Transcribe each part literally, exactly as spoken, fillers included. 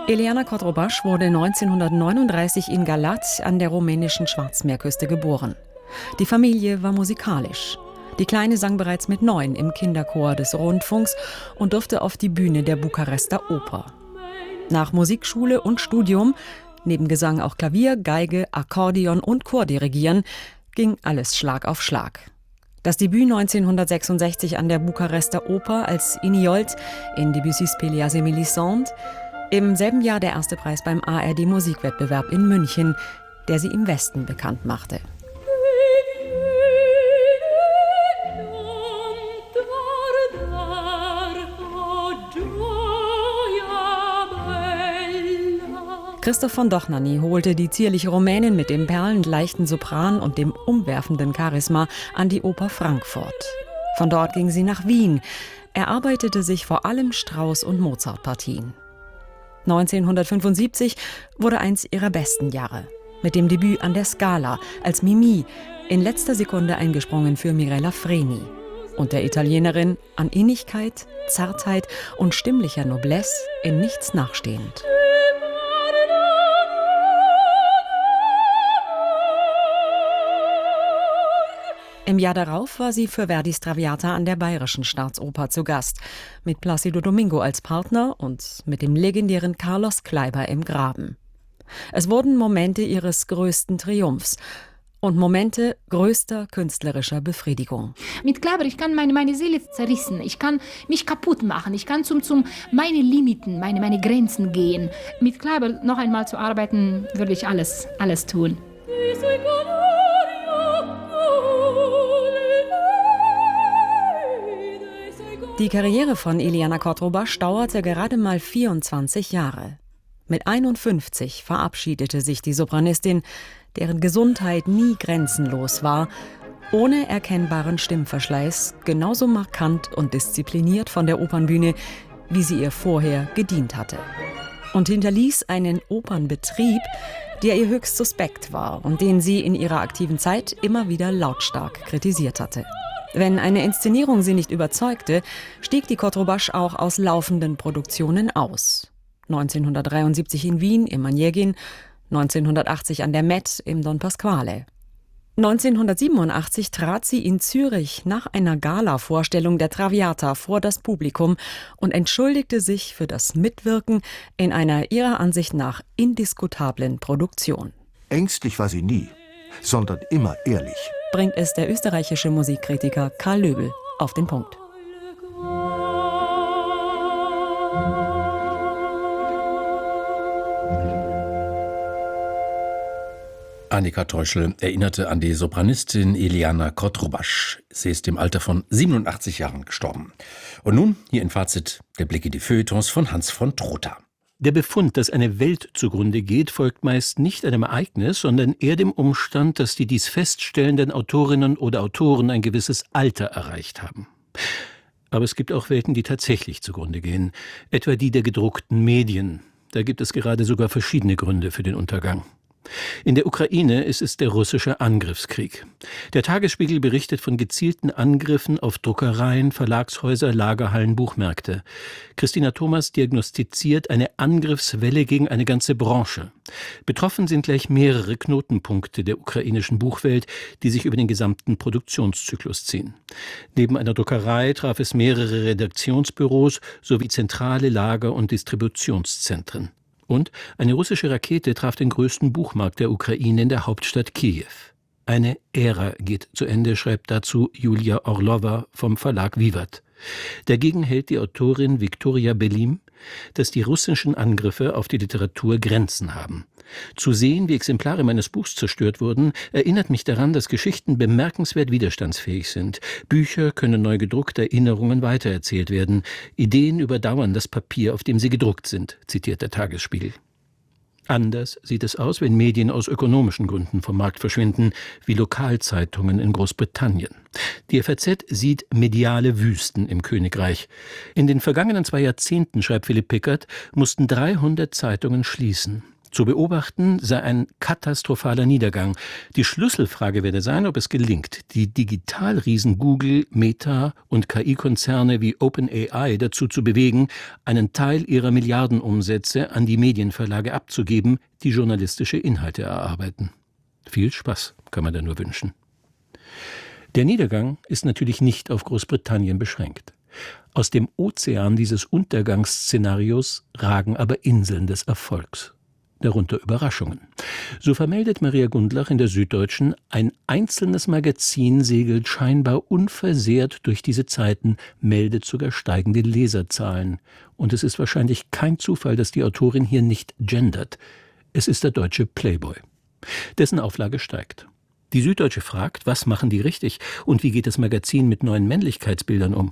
Eliana Cotrubas wurde neunzehnhundertneununddreißig in Galați an der rumänischen Schwarzmeerküste geboren. Die Familie war musikalisch. Die Kleine sang bereits mit neun im Kinderchor des Rundfunks und durfte auf die Bühne der Bukarester Oper. Nach Musikschule und Studium, neben Gesang auch Klavier, Geige, Akkordeon und Chordirigieren, ging alles Schlag auf Schlag. Das Debüt neunzehnhundertsechsundsechzig an der Bukarester Oper als Iniold in Debussys Pelléas et Mélisande, im selben Jahr der erste Preis beim A R D-Musikwettbewerb in München, der sie im Westen bekannt machte. Christoph von Dohnanyi holte die zierliche Rumänin mit dem perlenleichten Sopran und dem umwerfenden Charisma an die Oper Frankfurt. Von dort ging sie nach Wien, erarbeitete sich vor allem Strauss- und Mozart-Partien. neunzehnhundertfünfundsiebzig wurde eins ihrer besten Jahre, mit dem Debüt an der Scala als Mimì, in letzter Sekunde eingesprungen für Mirella Freni und der Italienerin an Innigkeit, Zartheit und stimmlicher Noblesse in nichts nachstehend. Im Jahr darauf war sie für Verdis Traviata an der Bayerischen Staatsoper zu Gast, mit Plácido Domingo als Partner und mit dem legendären Carlos Kleiber im Graben. Es wurden Momente ihres größten Triumphs und Momente größter künstlerischer Befriedigung. Mit Kleiber, ich kann meine, meine Seele zerrissen, ich kann mich kaputt machen, ich kann zum, zum meine Limiten, meine, meine Grenzen gehen. Mit Kleiber noch einmal zu arbeiten, würde ich alles, alles tun. Die Karriere von Eliana Cotrubas dauerte gerade mal vierundzwanzig Jahre. Mit einundfünfzig verabschiedete sich die Sopranistin, deren Gesundheit nie grenzenlos war, ohne erkennbaren Stimmverschleiß, genauso markant und diszipliniert von der Opernbühne, wie sie ihr vorher gedient hatte. Und hinterließ einen Opernbetrieb, der ihr höchst suspekt war und den sie in ihrer aktiven Zeit immer wieder lautstark kritisiert hatte. Wenn eine Inszenierung sie nicht überzeugte, stieg die Cotrubas auch aus laufenden Produktionen aus. neunzehnhundertdreiundsiebzig in Wien im Onegin, neunzehnhundertachtzig an der Met im Don Pasquale. neunzehnhundertsiebenundachtzig trat sie in Zürich nach einer Gala-Vorstellung der Traviata vor das Publikum und entschuldigte sich für das Mitwirken in einer ihrer Ansicht nach indiskutablen Produktion. Ängstlich war sie nie, sondern immer ehrlich, bringt es der österreichische Musikkritiker Karl Löbl auf den Punkt. Annika Teuschel erinnerte an die Sopranistin Eliana Cotrubas. Sie ist im Alter von siebenundachtzig Jahren gestorben. Und nun hier ein Fazit der Blick in die Feuilletons von Hans von Trotha. Der Befund, dass eine Welt zugrunde geht, folgt meist nicht einem Ereignis, sondern eher dem Umstand, dass die dies feststellenden Autorinnen oder Autoren ein gewisses Alter erreicht haben. Aber es gibt auch Welten, die tatsächlich zugrunde gehen, etwa die der gedruckten Medien. Da gibt es gerade sogar verschiedene Gründe für den Untergang. In der Ukraine ist es der russische Angriffskrieg. Der Tagesspiegel berichtet von gezielten Angriffen auf Druckereien, Verlagshäuser, Lagerhallen, Buchmärkte. Christina Thomas diagnostiziert eine Angriffswelle gegen eine ganze Branche. Betroffen sind gleich mehrere Knotenpunkte der ukrainischen Buchwelt, die sich über den gesamten Produktionszyklus ziehen. Neben einer Druckerei traf es mehrere Redaktionsbüros sowie zentrale Lager- und Distributionszentren. Und eine russische Rakete traf den größten Buchmarkt der Ukraine in der Hauptstadt Kiew. Eine Ära geht zu Ende, schreibt dazu Julia Orlova vom Verlag Vivat. Dagegen hält die Autorin Viktoria Belim, dass die russischen Angriffe auf die Literatur Grenzen haben. Zu sehen, wie Exemplare meines Buchs zerstört wurden, erinnert mich daran, dass Geschichten bemerkenswert widerstandsfähig sind. Bücher können neu gedruckt, Erinnerungen weitererzählt werden. Ideen überdauern das Papier, auf dem sie gedruckt sind, zitiert der Tagesspiegel. Anders sieht es aus, wenn Medien aus ökonomischen Gründen vom Markt verschwinden, wie Lokalzeitungen in Großbritannien. Die F A Z sieht mediale Wüsten im Königreich. In den vergangenen zwei Jahrzehnten, schreibt Philipp Pickert, mussten dreihundert Zeitungen schließen. Zu beobachten sei ein katastrophaler Niedergang. Die Schlüsselfrage werde sein, ob es gelingt, die Digitalriesen Google, Meta und K I-Konzerne wie OpenAI dazu zu bewegen, einen Teil ihrer Milliardenumsätze an die Medienverlage abzugeben, die journalistische Inhalte erarbeiten. Viel Spaß kann man da nur wünschen. Der Niedergang ist natürlich nicht auf Großbritannien beschränkt. Aus dem Ozean dieses Untergangsszenarios ragen aber Inseln des Erfolgs. Darunter Überraschungen. So vermeldet Maria Gundlach in der Süddeutschen, ein einzelnes Magazin segelt scheinbar unversehrt durch diese Zeiten, meldet sogar steigende Leserzahlen. Und es ist wahrscheinlich kein Zufall, dass die Autorin hier nicht gendert. Es ist der deutsche Playboy. Dessen Auflage steigt. Die Süddeutsche fragt, was machen die richtig und wie geht das Magazin mit neuen Männlichkeitsbildern um?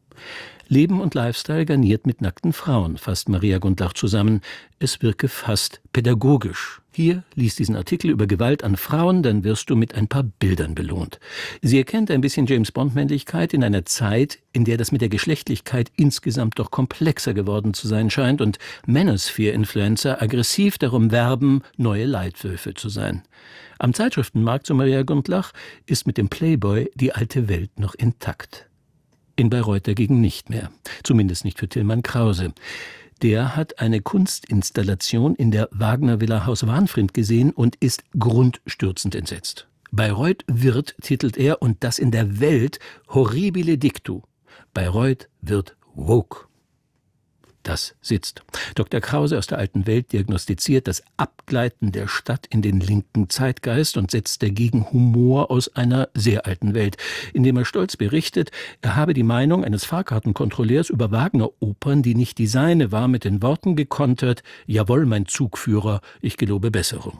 Leben und Lifestyle garniert mit nackten Frauen, fasst Maria Gundlach zusammen. Es wirke fast pädagogisch. Hier, lies diesen Artikel über Gewalt an Frauen, dann wirst du mit ein paar Bildern belohnt. Sie erkennt ein bisschen James-Bond-Männlichkeit in einer Zeit, in der das mit der Geschlechtlichkeit insgesamt doch komplexer geworden zu sein scheint und Manosphere-Influencer aggressiv darum werben, neue Leitwölfe zu sein. Am Zeitschriftenmarkt, so Maria Gundlach, ist mit dem Playboy die alte Welt noch intakt. In Bayreuth dagegen nicht mehr. Zumindest nicht für Tilman Krause. Der hat eine Kunstinstallation in der Wagner Villa Haus Wahnfrind gesehen und ist grundstürzend entsetzt. Bayreuth wird, titelt er, und das in der Welt, horribile dictu. Bayreuth wird woke. Das sitzt. Doktor Krause aus der alten Welt diagnostiziert das Abgleiten der Stadt in den linken Zeitgeist und setzt dagegen Humor aus einer sehr alten Welt, indem er stolz berichtet, er habe die Meinung eines Fahrkartenkontrolleurs über Wagner-Opern, die nicht die seine war, mit den Worten gekontert: Jawohl, mein Zugführer, ich gelobe Besserung.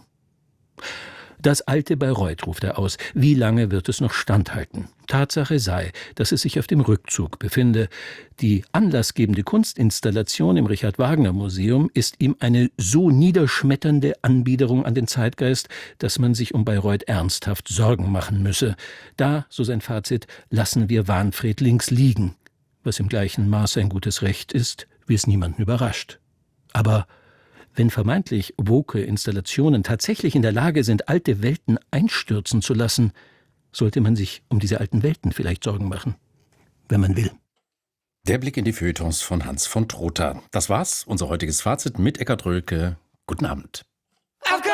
Das alte Bayreuth, ruft er aus. Wie lange wird es noch standhalten? Tatsache sei, dass es sich auf dem Rückzug befinde. Die anlassgebende Kunstinstallation im Richard-Wagner-Museum ist ihm eine so niederschmetternde Anbiederung an den Zeitgeist, dass man sich um Bayreuth ernsthaft Sorgen machen müsse. Da, so sein Fazit, lassen wir Wahnfried links liegen, was im gleichen Maße ein gutes Recht ist, wie es niemanden überrascht. Aber wenn vermeintlich woke Installationen tatsächlich in der Lage sind, alte Welten einstürzen zu lassen, sollte man sich um diese alten Welten vielleicht Sorgen machen, wenn man will. Der Blick in die Feuilletons von Hans von Trotha. Das war's, unser heutiges Fazit mit Eckhard Rölke. Guten Abend.